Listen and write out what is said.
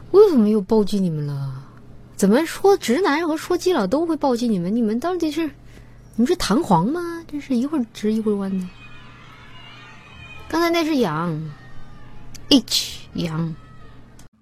为什么又暴击你们了？怎么说直男和说基佬都会暴击你们？你们到底是你们是弹簧吗？真是一会儿直一会儿弯的。刚才那是羊 ，H 羊。